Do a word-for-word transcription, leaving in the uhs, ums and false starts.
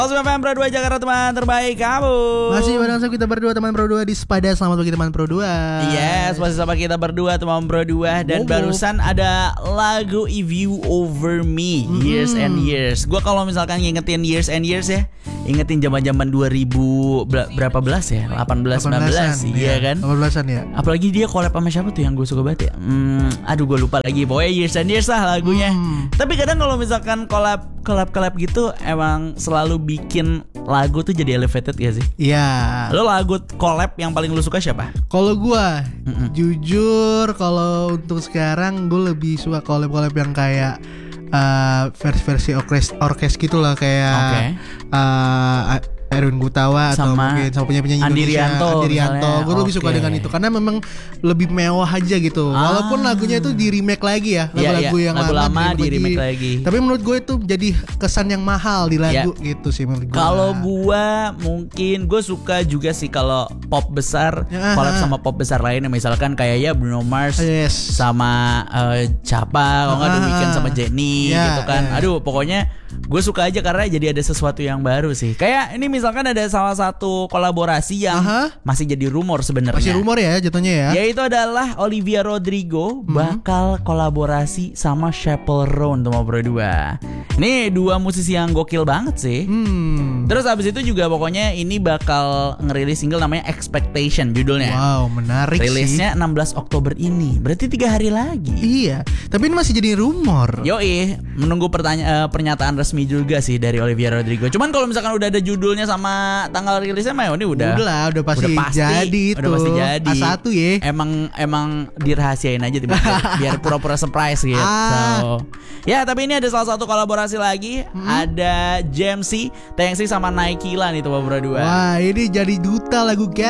F M Pro dua Jakarta, teman terbaik kamu. Masih bareng sama kita berdua teman Pro dua di Sepada. Selamat pagi teman Pro dua. Yes, masih sama kita berdua teman Pro dua. Dan Bobo. barusan ada lagu If You Over Me, Mm-hmm. Years and Years. Gue kalau misalkan ngingetin Years and Years ya, ingetin zaman-zaman dua ribu ber- berapa belas ya, delapan belas sembilan belas, iya kan? delapan belasan ya. Apalagi dia collab sama siapa tuh yang gue suka banget ya. Hmm, aduh gue lupa lagi. Pokoknya Years and Years lah lagunya. Hmm. Tapi kadang kalau misalkan collab collab collab gitu emang selalu bikin lagu tuh jadi elevated gak sih? Iya. Lo lagu collab yang paling lu suka siapa? Kalau gua Mm-mm. jujur kalau untuk sekarang gue lebih suka collab-collab yang kayak uh, versi-versi orkes orkes gitulah kayak Oke. uh, Erwin Gutawa atau Sama mungkin sama penyanyi-penyanyi Andi Indonesia Rianto Andi Rianto. misalnya. Gue lebih suka Oke. dengan itu karena memang lebih mewah aja gitu. Ah. Walaupun lagunya itu di remake lagi ya, Iya, lagu-lagu iya. yang Lagu lama, lama di remake lagi. Tapi menurut gue itu jadi kesan yang mahal di lagu gitu sih menurut gue. Kalau gua mungkin gue suka juga sih kalau pop besar Ya, collab ah. sama pop besar lainnya, misalkan kayak ya Bruno Mars Yes. sama eh, siapa, kalau nggak The Ah, Weeknd sama Jennie ya, gitu kan. ya. Aduh, pokoknya gue suka aja karena jadi ada sesuatu yang baru sih. Kayak ini misalkan ada salah satu kolaborasi yang Aha. masih jadi rumor sebenarnya. Masih rumor ya jatuhnya ya. Yaitu adalah Olivia Rodrigo bakal kolaborasi sama Chappell Roan tuh mau berdua. Ini dua musisi yang gokil banget sih. Hmm. Terus abis itu juga pokoknya ini bakal ngerilis single namanya Expectation judulnya. Wow, menarik Rilisnya enam belas Oktober ini. Berarti tiga hari lagi. sih. Iya, tapi ini masih jadi rumor. Yoi, menunggu pertanya- eh, pernyataan resmi juga sih dari Olivia Rodrigo. Cuman kalau misalkan udah ada judulnya sama tanggal rilisnya mah ini udah Udah lah, udah pasti, udah pasti jadi itu. udah pasti jadi. A satu ya. Emang emang dirahasiain aja tiba biar pura-pura surprise gitu. Ah. So, ya, tapi ini ada salah satu kolaborasi lagi, ada Jamsey, T N C sama Nike lah nih tuh berdua. Wah, ini jadi duta lagu